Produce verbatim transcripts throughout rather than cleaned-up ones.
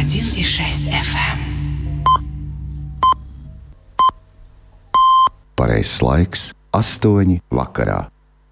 один и шесть эф эм. Pareizais laiks - astoņi vakarā.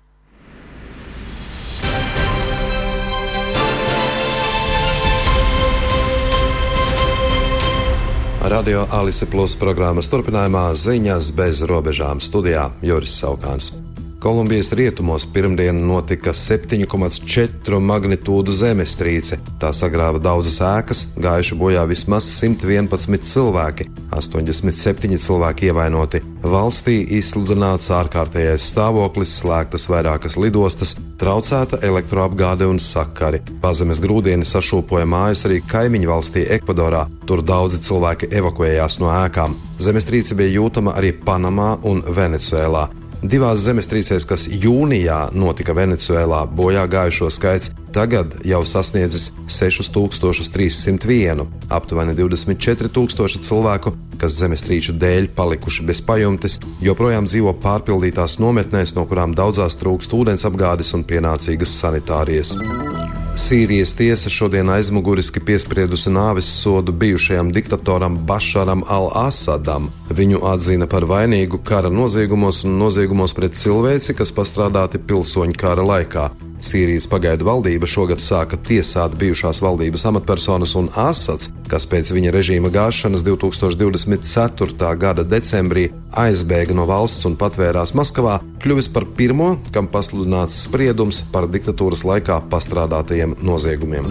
Radio Alise Plus programmas turpinājumā ziņas bez robežām studijā Juris Saukāns. Kolumbijas rietumos pirmdien notika septiņi komats četri magnitūdu zemestrīce. Tā sagrāva daudzas ēkas, gājuši bojā vismaz simt vienpadsmit cilvēki, astoņdesmit septiņi cilvēki ievainoti. Valstī izsludināts ārkārtējais stāvoklis, slēgtas vairākas lidostas, traucēta elektroapgāde un sakari. Pazemes grūdieni sašūpoja mājas arī kaimiņu valstī Ekvadorā. Tur daudzi cilvēki evakuējās no ēkām. Zemestrīce bija jūtama arī Panamā un Venecuēlā. Divās zemestrīcēs, kas jūnijā notika Venecuēlā, bojā gājušo skaits tagad jau sasniedzis sešus tūkstošus trīs simt vienu. Aptuveni divdesmit četri tūkstoši cilvēku, kas zemestrīču dēļ palikuši bez pajumtes, joprojām dzīvo pārpildītās nometnēs, no kurām daudzās trūkst ūdensapgādes un pienācīgas sanitārijas. Sīrijas tiesa šodien aizmuguriski piespriedusi nāves sodu bijušajam diktatoram Bašaram al-Asadam. Viņu atzina par vainīgu kara noziegumos un noziegumos pret cilvēci, kas pastrādāti pilsoņu kara laikā. Sīrijas pagaidu valdība šogad sāka tiesāt bijušās valdības amatpersonas, un Asads, kas pēc viņa režīma gāšanas divtūkstoš divdesmit ceturtā gada decembrī aizbēga no valsts un patvērās Maskavā, kļuvis par pirmo, kam pasludināts spriedums par diktatūras laikā pastrādātajiem noziegumiem.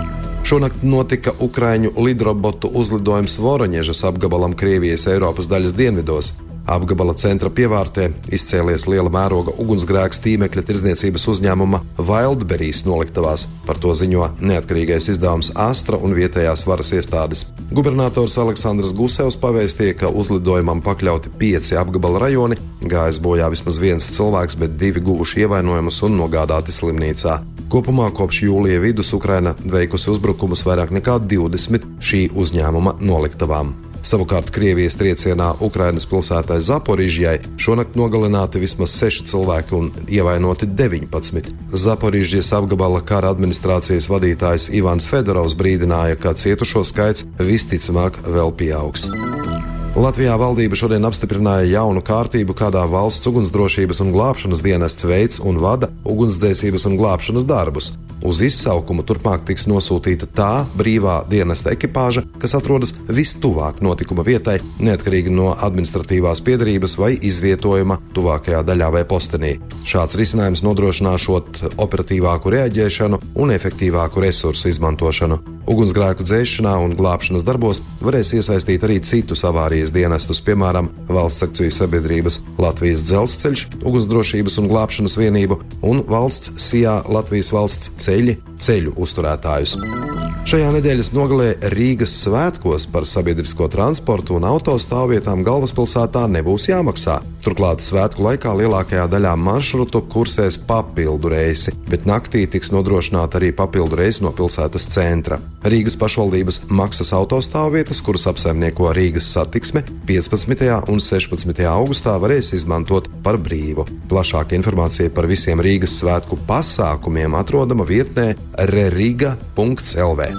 Šonakt notika Ukraiņu lidrobotu uzlidojums Voroņežas apgabalam Krievijas Eiropas daļas dienvidos. Apgabala centra pievārtē izcēlies liela mēroga ugunsgrēks tīmekļa tirdzniecības uzņēmuma Wildberries noliktavās. Par to ziņo neatkarīgais izdevums Astra un vietējās varas iestādes. Gubernators Aleksandrs Gusevs pavēstīja, ka uzlidojumam pakļauti pieci apgabala rajoni, gājis bojā vismaz viens cilvēks, bet divi guvuši ievainojumus un nogādāti slimnīcā. Kopumā kopš jūlija vidus Ukraina veikusi uzbrukumus vairāk nekā divdesmit šī uzņēmuma noliktavām. Savukārt Krievijas triecienā Ukrainas pilsētai Zaporižjai šonakt nogalināti vismaz seši cilvēki un ievainoti deviņpadsmit. Zaporižjas apgabala kara administrācijas vadītājs Ivans Fedorovs brīdināja, ka cietušo skaits visticamāk vēl pieaugs. Latvijā valdība šodien apstiprināja jaunu kārtību, kādā valsts ugunsdrošības un glābšanas dienests veids un vada ugunsdzēsības un glābšanas darbus. Uz izsaukumu turpmāk tiks nosūtīta tā brīvā dienesta ekipāža, kas atrodas vistuvāk notikuma vietai, neatkarīgi no administratīvās piedarības vai izvietojuma tuvākajā daļā vai postenī. Šāds risinājums nodrošināšot operatīvāku reaģēšanu un efektīvāku resursu izmantošanu. Ugunsgrēku dzēšanā un glābšanas darbos varēs iesaistīt arī citus avārijas dienestus, piemēram, valsts akciju sabiedrības Latvijas dzelzceļš, ugunsdrošības un glābšanas vienību un valsts Sijā Latvijas valsts ceļi ceļu uzturētājus. Šajā nedēļas nogalē Rīgas svētkos par sabiedrisko transportu un autostāvvietām galvaspilsētā nebūs jāmaksā. Turklāt svētku laikā lielākajā daļā maršrutu kursēs papildu reisi, bet naktī tiks nodrošināta arī papildu reisi no pilsētas centra. Rīgas pašvaldības maksas autostāvvietas, kuras apsaimnieko Rīgas satiksme, piecpadsmitajā un sešpadsmitajā augustā varēs izmantot par brīvu. Plašāka informācija par visiem Rīgas svētku pasākumiem atrodama vietnē reriga punkts el vē.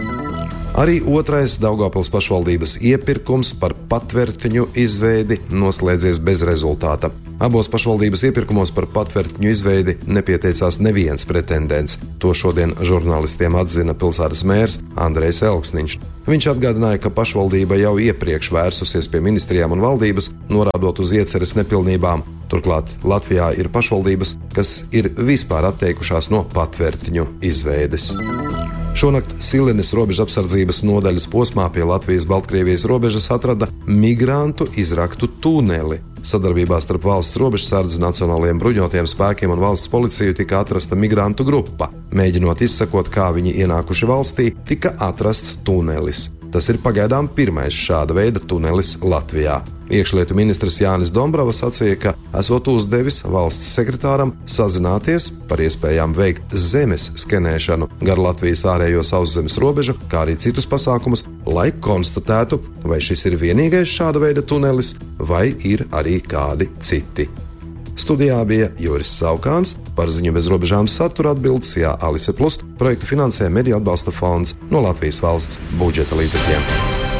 Arī otrais Daugavpils pašvaldības iepirkums par patvertņu izveidi noslēdzies bez rezultāta. Abos pašvaldības iepirkumos par patvertņu izveidi nepieteicās neviens pretendents. To šodien žurnālistiem atzina pilsētas mērs Andrejs Elksniņš. Viņš atgādināja, ka pašvaldība jau iepriekš vērsusies pie ministrijām un valdības, norādot uz ieceres nepilnībām. Turklāt Latvijā ir pašvaldības, kas ir vispār atteikušās no patvertņu izveides. Šonakt Silines robežapsardzības nodaļas posmā pie Latvijas-Baltkrievijas robežas atrada migrantu izraktu tuneli. Sadarbībā starp valsts robežsardzi, nacionālajiem bruņotajiem spēkiem un valsts policiju tika atrasta migrantu grupa. Mēģinot izsekot, kā viņi ienākuši valstī, tika atrasts tunelis. Tas ir pagaidām pirmais šāda veida tunelis Latvijā. Iekšlietu ministrs Jānis Dombrovs sacīja, ka esot uzdevis valsts sekretāram sazināties par iespējām veikt zemes skenēšanu gar Latvijas ārējo sauszemes robežu, kā arī citus pasākumus, lai konstatētu, vai šis ir vienīgais šāda veida tunelis, vai ir arī kādi citi. Studijā bija Juris Saukāns, par ziņu bez robežām satura atbildes Jā Alise Plus, projektu finansē Mediju atbalsta fonds no Latvijas valsts budžeta līdzekļiem.